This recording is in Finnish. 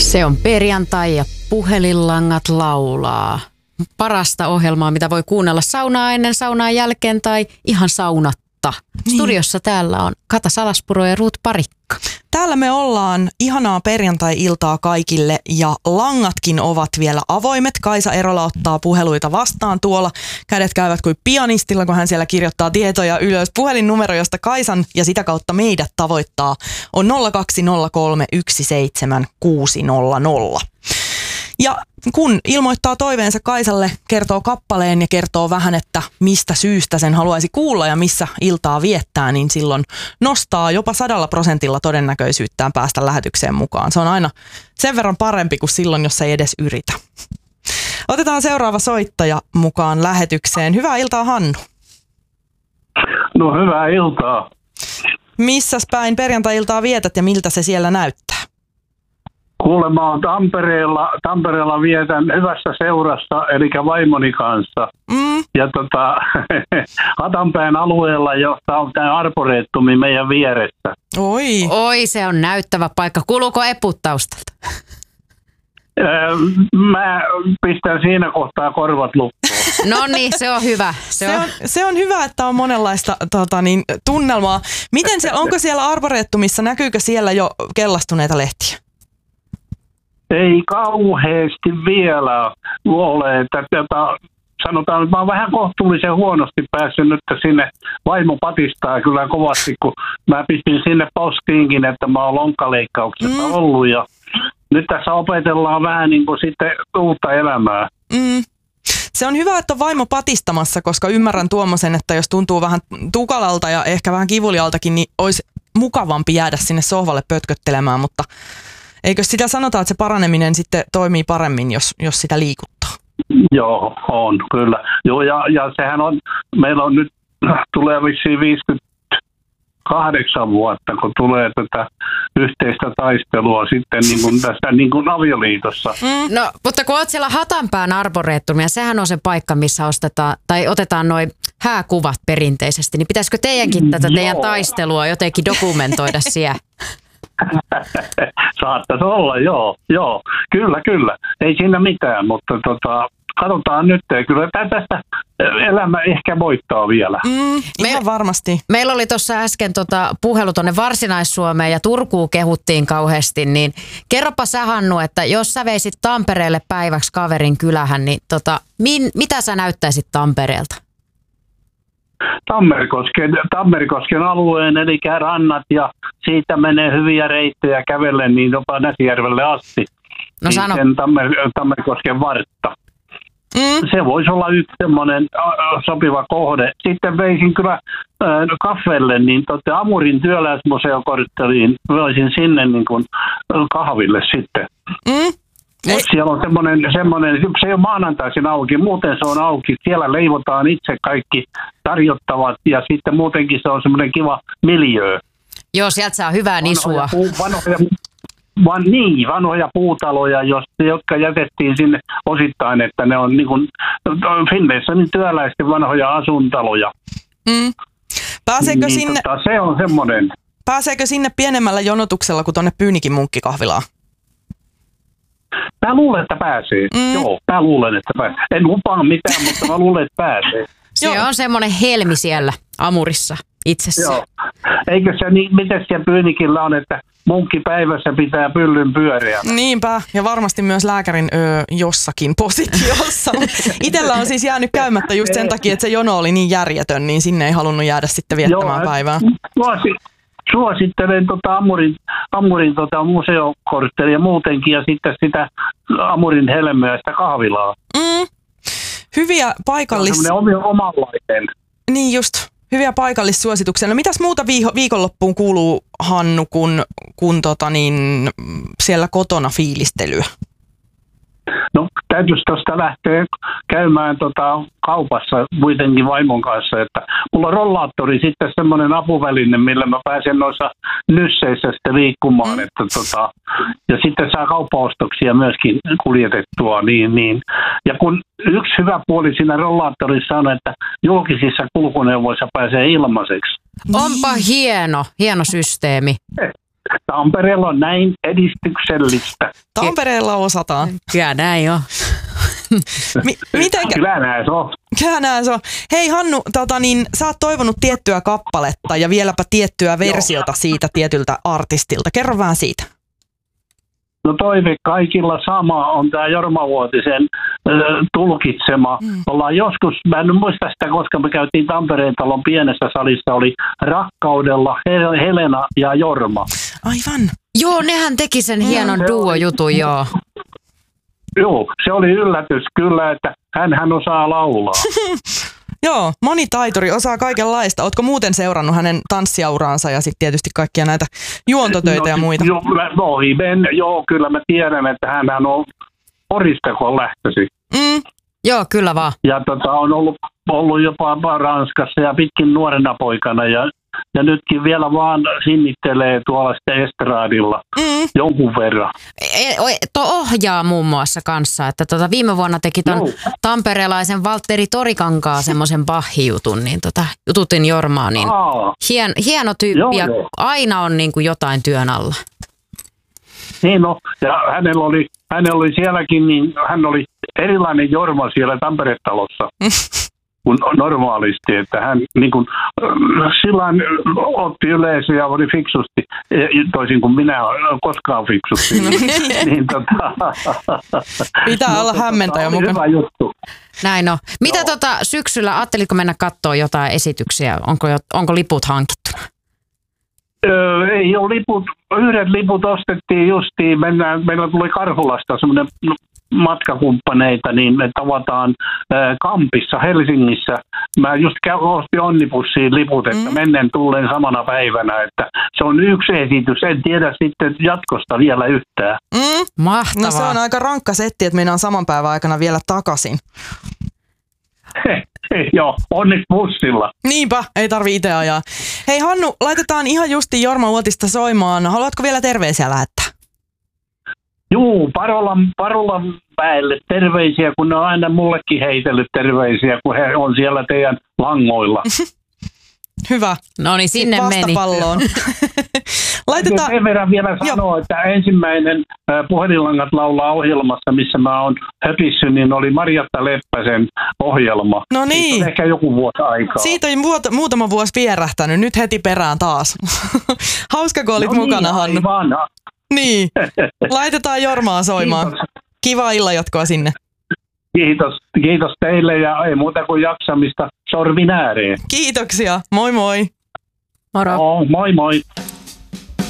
Se on perjantai ja puhelinlangat laulaa. Parasta ohjelmaa, mitä voi kuunnella saunaa ennen, saunaa jälkeen tai ihan saunatta. Studiossa täällä on Kata Salaspuro ja Ruut Parikka. Täällä me ollaan. Ihanaa perjantai-iltaa kaikille ja langatkin ovat vielä avoimet. Kaisa Erola ottaa puheluita vastaan tuolla. Kädet käyvät kuin pianistilla, kun hän siellä kirjoittaa tietoja ylös. Puhelinnumero, josta Kaisan ja sitä kautta meidät tavoittaa, on 020317600. Ja kun ilmoittaa toiveensa Kaisalle, kertoo kappaleen ja kertoo vähän, että mistä syystä sen haluaisi kuulla ja missä iltaa viettää, niin silloin nostaa jopa 100% todennäköisyyttään päästä lähetykseen mukaan. Se on aina sen verran parempi kuin silloin, jos ei edes yritä. Otetaan seuraava soittaja mukaan lähetykseen. Hyvää iltaa, Hannu. No hyvää iltaa. Missäs päin perjantai-iltaa vietät ja miltä se siellä näyttää? Kuule, mä oon Tampereella vietän hyvässä seurassa, eli vaimoni kanssa. Ja Hatanpään alueella, jossa on tämä arboreettumi meidän vieressä. Oi, se on näyttävä paikka. Kuuluuko eput taustalta? Mä pistän siinä kohtaa korvat lukkoon. No niin, se on hyvä. Se on hyvä, että on monenlaista tunnelmaa. Onko siellä arboreettumissa, näkyykö siellä jo kellastuneita lehtiä? Ei kauheasti vielä ole, että sanotaan, että mä oon vähän kohtuullisen huonosti päässyt nyt sinne. Vaimo patistaa kyllä kovasti, kun mä pistin sinne postiinkin, että mä oon lonkkaleikkauksessa ollut ja nyt tässä opetellaan vähän niin kuin sitten uutta elämää. Se on hyvä, että on vaimo patistamassa, koska ymmärrän tuommoisen, että jos tuntuu vähän tukalalta ja ehkä vähän kivulialtakin, niin olisi mukavampi jäädä sinne sohvalle pötköttelemään, mutta eikö sitä sanota, että se paraneminen sitten toimii paremmin, jos sitä liikuttaa? Joo, on kyllä. Joo, ja sehän on, meillä on nyt, tulee vissiin 58 vuotta, kun tulee tätä yhteistä taistelua sitten niin kuin tässä niin kuin avioliitossa. No, mutta kun olet siellä Hatanpään arboreettumia, sehän on se paikka, missä otetaan noi hääkuvat perinteisesti, niin pitäisikö teidänkin tätä teidän taistelua jotenkin dokumentoida siellä? Saattaisi olla, joo. Kyllä. Ei siinä mitään, mutta katsotaan nyt. Kyllä tästä elämä ehkä voittaa vielä. Ihan varmasti. Meillä oli tuossa äsken puhelu tuonne Varsinais-Suomeen ja Turkuun kehuttiin kauheasti, niin kerropa sä, Hannu, että jos sä veisit Tampereelle päiväksi kaverin kylähän, niin mitä sä näyttäisit Tampereelta? Tammerikosken alueen, eli rannat, ja siitä menee hyviä reittejä kävellen niin jopa Näsijärvelle asti. No sano. Tammerikosken vartta. Se voisi olla yksi semmoinen sopiva kohde. Sitten veisin kyllä kaffelle, niin Amurin työläismuseokortteliin voisin sinne niin kuin kahville sitten. Siellä on semmoinen, se ei ole maanantaisin auki, muuten se on auki. Siellä leivotaan itse kaikki tarjottavat ja sitten muutenkin se on semmoinen kiva miljöö. Joo, sieltä saa hyvää nisua. Vanhoja puutaloja, jotka jätettiin sinne osittain, että ne on niin kuin Finleissä niin työläisten vanhoja asuntaloja. Pääseekö niin, sinne? Se on semmoinen. Pääseekö sinne pienemmällä jonotuksella kuin tuonne Pyynikin munkkikahvilaan? Mä luulen, että pääsee. Joo, mä luulen, että pääsee. En lupaa mitään, mutta mä luulen, että pääsee. Se on semmoinen helmi siellä Amurissa itsessä. Joo. Eikö se niin, miten siellä Pyynikillä on, että munkkipäivässä pitää pyllyn pyöriä? Niinpä, ja varmasti myös lääkärin jossakin positiossa. Itellä on siis jäänyt käymättä just sen takia, että se jono oli niin järjetön, niin sinne ei halunnut jäädä sitten viettämään päivää. Suosittelen Amurin museokorttelia muutenkin ja sitten sitä Amurin helmöä, sitä kahvilaa. Hyviä semmoinen omanlainen. Niin just, hyviä paikallissuosituksia. No mitäs muuta viikonloppuun kuuluu, Hannu, kun siellä kotona fiilistelyä? No täytyisi tuosta lähteä käymään kaupassa kuitenkin vaimon kanssa, että mulla on rollaattori sitten semmoinen apuväline, millä mä pääsen noissa nysseissä sitten liikkumaan, että ja sitten saa kauppaostoksia myöskin kuljetettua, niin. Ja kun yksi hyvä puoli siinä rollaattorissa on, että julkisissa kulkuneuvoissa pääsee ilmaiseksi. Onpa hieno systeemi. Tampereella on näin edistyksellistä. Tampereella osataan. Kyllä näin on. Kyllä näin se on. Kyllä näin se on. Hei Hannu, sä oot toivonut tiettyä kappaletta ja vieläpä tiettyä versiota siitä tietyltä artistilta. Kerro vähän siitä. No toive kaikilla sama on tämä Jorma Vuotisen tulkitsema. Ollaan joskus, mä en muista sitä, koska me käytiin Tampereen talon pienessä salissa, oli Rakkaudella Helena ja Jorma. Aivan. Joo, nehän teki sen hienon duo-jutun, joo. Joo, se oli yllätys kyllä, että hän osaa laulaa. Joo, monitaituri, osaa kaikenlaista. Ootko muuten seurannut hänen tanssiauraansa ja sitten tietysti kaikkia näitä juontotöitä ja muita? Joo, kyllä mä tiedän, että hän on Porista, kun on lähtöisin. Joo, kyllä vaan. Ja on ollut jopa Ranskassa ja pitkin nuorena poikana ja nytkin vielä vaan sinnittelee tuolla sitten estradilla jonkun verran. Ohjaa muun muassa kanssa, että viime vuonna teki ton tamperelaisen Valtteri Torikankaan semmoisen Bach-jutun, niin jututin Jormaa, niin hieno tyyppi ja aina on niin kuin jotain työn alla. Niin no, ja hänellä oli sielläkin, niin hän oli erilainen Jorma siellä Tampere-talossa. Kuin normaalisti, että hän niin kuin, silloin otti yleisö ja oli fiksusti, toisin kuin minä koskaan fiksusti. Pitää olla hämmentäjä mukana. Hyvä juttu. Näin on. Mitä syksyllä, ajattelitko mennä katsoa jotain esityksiä? Onko liput hankittuna? Ei ole liput. Yhdet liput ostettiin justiin. Meillä tuli Karhulasta semmoinen matkakumppaneita, niin me tavataan Kampissa Helsingissä. Mä just ostin Onnibussiin liput, että menneen tulleen samana päivänä, että se on yksi esitys. En tiedä sitten jatkosta vielä yhtään. Mahtavaa. No se on aika rankka setti, että mennään saman päivän aikana vielä takaisin. Joo, onneksi bussilla. Niinpä, ei tarvi itse ajaa. Hei Hannu, laitetaan ihan justi Jorma Vuotista soimaan. Haluatko vielä terveisiä lähettää? Juu, Parolan väelle terveisiä, kun ne on aina mullekin heitellyt terveisiä, kun he on siellä teidän langoilla. Hyvä. No niin, sinne meni. Vastapalloon. Laitetaan. Sen verran vielä sanoa, että ensimmäinen Puhelinlangat laulaa ohjelmassa, missä mä oon höpissyt, niin oli Marjatta Leppäsen ohjelma. No niin. Siitä on ehkä joku vuosi aikaa. Siitä on muutama vuosi vierähtänyt, nyt heti perään taas. Hauska, kun olit mukana, Hannu. Niin, laitetaan Jormaa soimaan. Kiitos. Kiva illanjatkoa sinne. Kiitos teille ja ei muuta kuin jaksamista sorvin ääreen. Kiitoksia, moi moi. Moro. Moi moi.